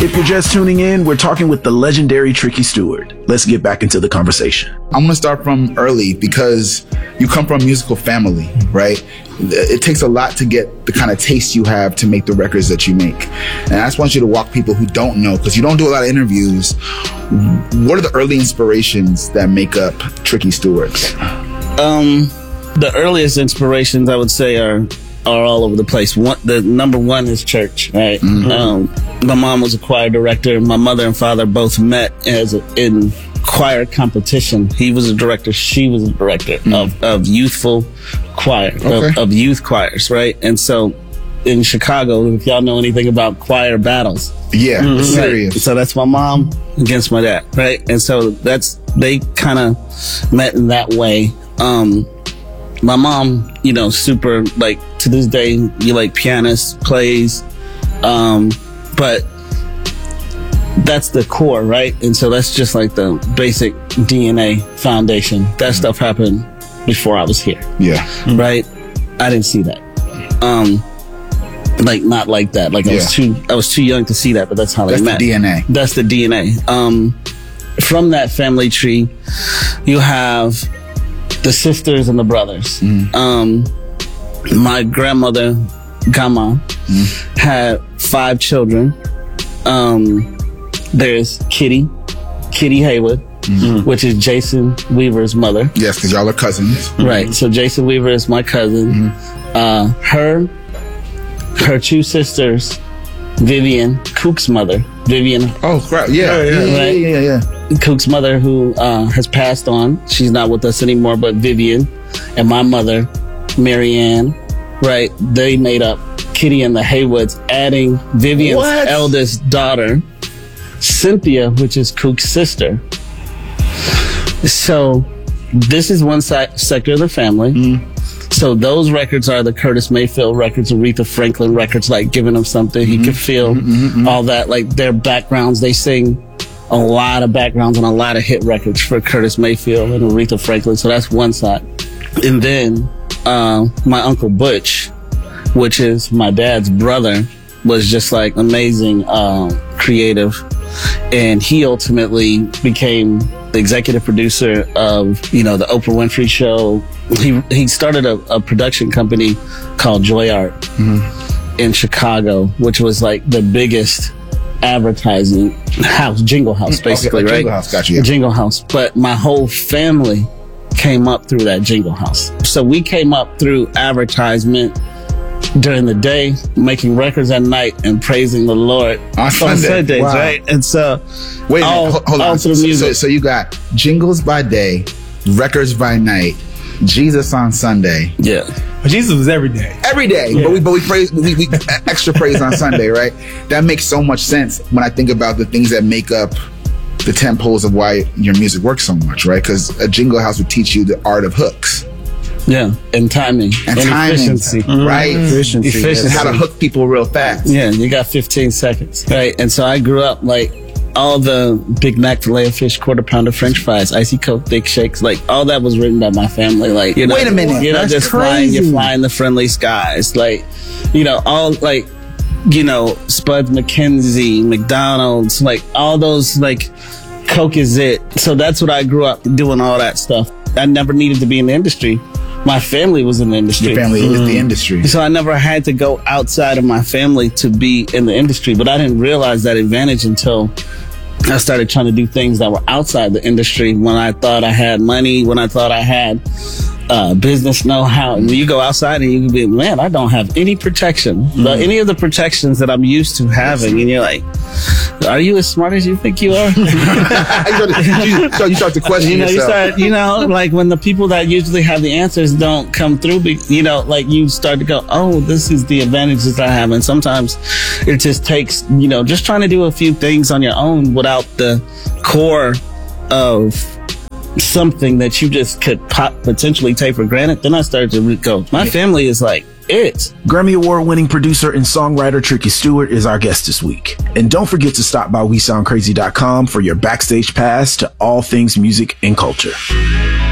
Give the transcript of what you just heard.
If you're just tuning in, we're talking with the legendary Tricky Stewart. Let's get back into the conversation. I'm going to start from early because you come from a musical family, right? It takes a lot to get the kind of taste you have to make the records that you make. And I just want you to walk people who don't know, because you don't do a lot of interviews. What are the early inspirations that make up Tricky Stewart? The earliest inspirations, I would say, are all over the place. The number one is church, right? Mm-hmm. My mom was a choir director. My mother and father both met in choir competition. He was a director. She was a director of youthful choir, of youth choirs, right? And so in Chicago, if y'all know anything about choir battles. Yeah, serious. Right? So that's my mom against my dad, right? And so they kind of met in that way. My mom, super, like, to this day, pianist, plays, but that's the core, right? And so that's just like the basic DNA foundation. That stuff happened before I was here. Yeah. Right? I didn't see that. Not like that. Like, I was too young to see that, but that's how they met. That's the DNA. That's the DNA. From that family tree, you have the sisters and the brothers. My grandmother, Gama, had 5 children. There's Kitty Haywood, which is Jason Weaver's mother. Yes, because y'all are cousins. Right. So Jason Weaver is my cousin. Her 2 sisters, Vivian, Cook's mother. Vivian. Oh, crap. Yeah. Cook's mother, who has passed on. She's not with us anymore, but Vivian and my mother, Marianne, right? They made up Kitty and the Haywoods, adding Vivian's eldest daughter, Cynthia, which is Cook's sister. So this is one sector of the family. So those records are the Curtis Mayfield records, Aretha Franklin records, like Giving Him Something He Could Feel, all that, like their backgrounds. They sing a lot of backgrounds on a lot of hit records for Curtis Mayfield and Aretha Franklin. So that's one side. And then my Uncle Butch, which is my dad's brother, was just like amazing creative. And he ultimately became the executive producer of, the Oprah Winfrey Show. He started a production company called Joy Art in Chicago, which was like the biggest advertising house, Jingle House, basically, right? Jingle House, gotcha. Yeah. Jingle House. But my whole family came up through that Jingle House. So we came up through advertisement during the day, making records at night, and praising the Lord on Sundays, right? And so, wait a minute, hold on. Through music. So you got jingles by day, records by night, Jesus on Sunday. Yeah. But Jesus was every day. Every day. Yeah. But we praise, we extra praise on Sunday, right? That makes so much sense when I think about the things that make up the 10 poles of why your music works so much, right? Because a Jingle House would teach you the art of hooks. Yeah, and timing. And efficiency. Right? Efficiency. How to hook people real fast. Yeah, you got 15 seconds. Right? And so I grew up like all the Big Mac, Filet-O-Fish, quarter pounder French fries, icy Coke, thick shakes, like all that was written by my family. Like, wait a minute. You're not just flying, you're flying the friendly skies. Like, all like, Spuds McKenzie, McDonald's, like all those, like, Coke is it. So that's what I grew up doing, all that stuff. I never needed to be in the industry. My family was in the industry. Your family is the industry. So I never had to go outside of my family to be in the industry. But I didn't realize that advantage until I started trying to do things that were outside the industry, when I thought I had money, when I thought I had business know-how. And you go outside and you can be, man, I don't have any protection. Any of the protections that I'm used to having. And you're like, are you as smart as you think you are? You start to question yourself. You start, like when the people that usually have the answers don't come through, like you start to go, oh, this is the advantages I have. And sometimes it just takes, just trying to do a few things on your own without the core of something that you just could potentially take for granted. Then I started to go, my family is like it. Grammy Award-winning producer and songwriter Tricky Stewart is our guest this week. And don't forget to stop by WeSoundCrazy.com for your backstage pass to all things music and culture.